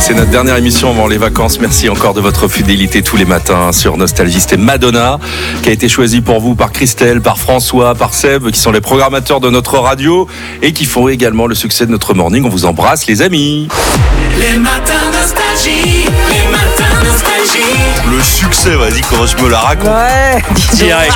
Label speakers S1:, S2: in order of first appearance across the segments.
S1: C'est notre dernière émission avant les vacances. Merci encore de votre fidélité tous les matins sur Nostalgie. C'était Madonna qui a été choisie pour vous par Christelle, par François, par Seb, qui sont les programmateurs de notre radio et qui font également le succès de notre morning. On vous embrasse les amis.
S2: Les matins Nostalgie, les matins Nostalgie.
S1: Le succès, vas-y, comment je me la raconte.
S3: Ouais.
S1: Direct,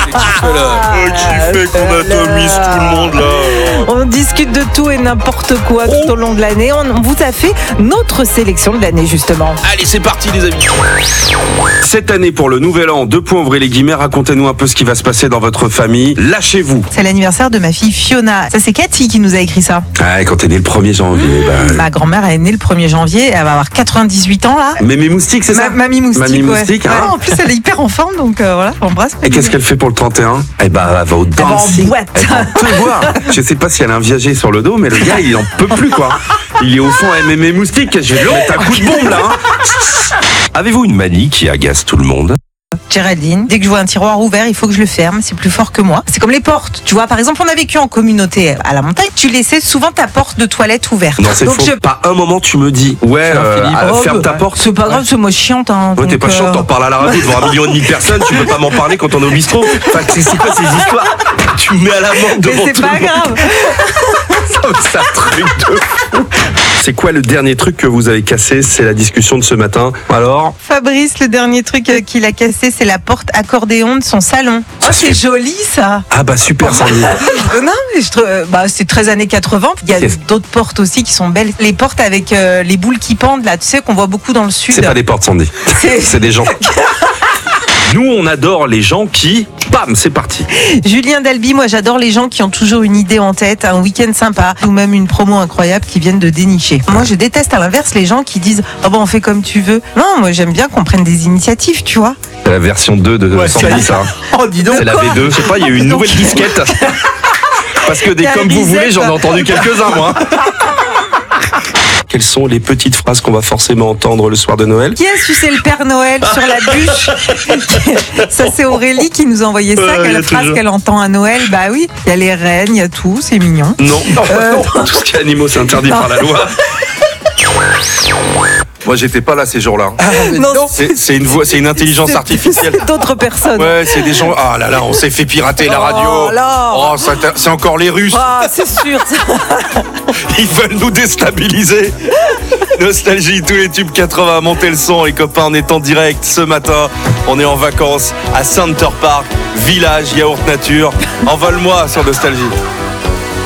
S1: qui fait qu'on atomise tout le monde là.
S3: On discute de tout et n'importe quoi tout au long de l'année. On vous a fait notre sélection de l'année justement.
S1: Allez, c'est parti les amis. Cette année pour le nouvel an, ouvrez les guillemets, racontez-nous un peu ce qui va se passer dans votre famille. Lâchez-vous.
S3: C'est l'anniversaire de ma fille Fiona. Ça c'est Cathy qui nous a écrit ça.
S1: Ah, quand t'es né le 1er janvier.
S3: Ma grand-mère est née le 1er janvier, elle va avoir 98 ans là.
S1: Mémé Moustique, c'est ça?
S3: Mamie Moustique,
S1: Mamie
S3: ouais.
S1: Moustique, hein.
S3: Ouais, en plus elle est hyper en forme donc voilà, j'embrasse.
S1: Et qu'est-ce qu'elle fait pour le 31? Eh ben, elle va au dancing.
S3: boîte.
S1: Elle va te voir. Je sais pas si elle a un viager sur le dos, mais le gars, il en peut plus, quoi. Il est au fond Mémé Moustique. Je vais lui mettre un coup de bombe, là. Hein. Avez-vous une manie qui agace tout le monde?
S3: Géraldine, dès que je vois un tiroir ouvert, il faut que je le ferme, c'est plus fort que moi. C'est comme les portes, tu vois, par exemple, on a vécu en communauté à la montagne, tu laissais souvent ta porte de toilette ouverte.
S1: Non, c'est
S3: donc
S1: faux. Pas un moment tu me dis, ferme ta porte.
S3: C'est pas grave, c'est moi chiante. Hein,
S1: Ouais, t'es pas chiante, t'en parles à la radio devant 1,5 million de personnes, tu peux pas m'en parler quand on est au bistrot. Enfin, c'est quoi ces histoires? Tu me mets à la mort devant
S3: Mais c'est
S1: tout
S3: pas
S1: le monde.
S3: grave.
S1: C'est un truc de fou. C'est quoi le dernier truc que vous avez cassé? C'est la discussion de ce matin. Alors?
S3: Fabrice, le dernier truc qu'il a cassé, c'est la porte accordéon de son salon. Oh, c'est joli ça.
S1: Ah bah super, Sandy.
S3: Non, mais c'est 13 années 80. Il y a d'autres portes aussi qui sont belles. Les portes avec les boules qui pendent là, tu sais qu'on voit beaucoup dans le sud.
S1: C'est pas des portes, Sandy. C'est des gens. Nous, on adore les gens qui... Bam, c'est parti.
S3: Julien Dalby, moi j'adore les gens qui ont toujours une idée en tête, un week-end sympa ou même une promo incroyable qui viennent de dénicher. Moi je déteste à l'inverse les gens qui disent « Oh bon, on fait comme tu veux ». Non, moi j'aime bien qu'on prenne des initiatives, tu vois.
S1: C'est la version 2 de Sandy, ça.
S3: Oh, dis donc.
S1: C'est la V2. Je sais pas, il y a eu une nouvelle disquette. Parce que des comme vous voulez, j'en ai entendu quelques-uns, moi. Quelles sont les petites phrases qu'on va forcément entendre le soir de Noël?
S3: Qui a sucé le Père Noël sur la bûche? Ça c'est Aurélie qui nous a envoyé ça, quelle phrase qu'elle entend à Noël. Bah oui, il y a les rennes, il y a tout, c'est mignon.
S1: Non, tout ce qui est animaux c'est interdit par la loi. Moi j'étais pas là ces jours-là.
S3: Non,
S1: C'est une voix, c'est une intelligence artificielle.
S3: C'est d'autres personnes.
S1: Ouais, c'est des gens. Ah là là, on s'est fait pirater la radio.
S3: Oh là.
S1: Oh, c'est encore les Russes.
S3: Ah, c'est sûr.
S1: Ils veulent nous déstabiliser. Nostalgie, tous les tubes 80, montez le son, les copains, on est en direct ce matin. On est en vacances à Center Park, village, yaourt nature. Envole-moi sur Nostalgie.